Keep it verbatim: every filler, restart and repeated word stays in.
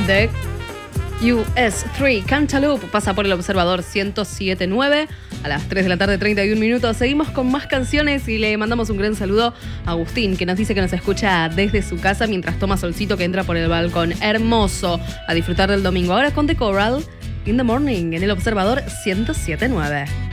de U S tres. Cantaloupe pasa por el Observador ciento siete punto nueve a las tres de la tarde, treinta y un minutos. Seguimos con más canciones y le mandamos un gran saludo a Agustín, que nos dice que nos escucha desde su casa mientras toma solcito que entra por el balcón. Hermoso, a disfrutar del domingo. Ahora con The Coral, In the Morning, en el Observador ciento siete punto nueve.